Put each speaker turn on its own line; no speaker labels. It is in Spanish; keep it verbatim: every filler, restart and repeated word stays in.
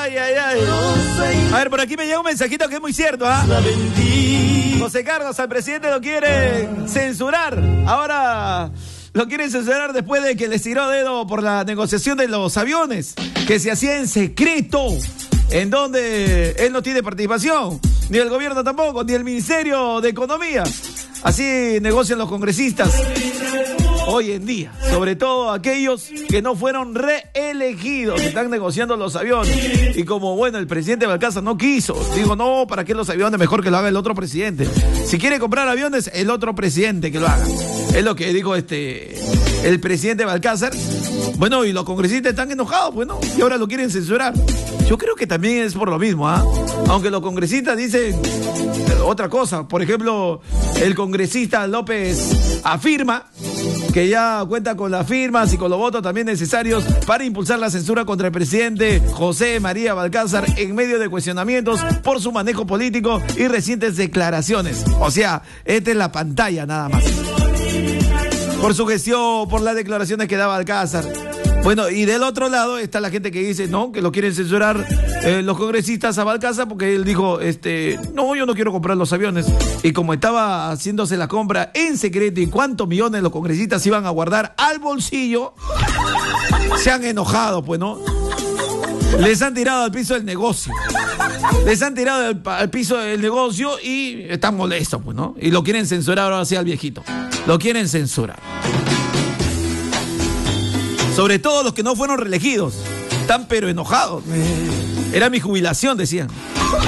Ay, ay, ay. A ver, por aquí me llega un mensajito que es muy cierto, ¿ah? José Carlos, al presidente lo quiere censurar. Ahora lo quieren censurar después de que les tiró dedo por la negociación de los aviones, que se hacía en secreto, en donde él no tiene participación, ni el gobierno tampoco, ni el Ministerio de Economía. Así negocian los congresistas hoy en día, sobre todo aquellos que no fueron reelegidos, están negociando los aviones. Y como, bueno, el presidente Balcázar no quiso, digo, no, ¿para qué los aviones? Mejor que lo haga el otro presidente. Si quiere comprar aviones, el otro presidente que lo haga. Es lo que dijo este el presidente Balcázar. Bueno, y los congresistas están enojados, bueno, y ahora lo quieren censurar. Yo creo que también es por lo mismo, ¿ah? Aunque los congresistas dicen otra cosa. Por ejemplo, el congresista López afirma que ya cuenta con las firmas y con los votos también necesarios para impulsar la censura contra el presidente José María Balcázar en medio de cuestionamientos por su manejo político y recientes declaraciones. O sea, esta es la pantalla nada más. Por su gestión, por las declaraciones que daba Balcázar. Bueno, y del otro lado está la gente que dice, no, que lo quieren censurar eh, los congresistas a Balcázar porque él dijo, este, no, yo no quiero comprar los aviones. Y como estaba haciéndose la compra en secreto y cuántos millones los congresistas iban a guardar al bolsillo, se han enojado, pues, ¿no? Les han tirado al piso del negocio. Les han tirado al, al piso del negocio y están molestos, pues, ¿no? Y lo quieren censurar ahora sí al viejito. Lo quieren censurar. Sobre todo los que no fueron reelegidos. Están pero enojados. Era mi jubilación, decían.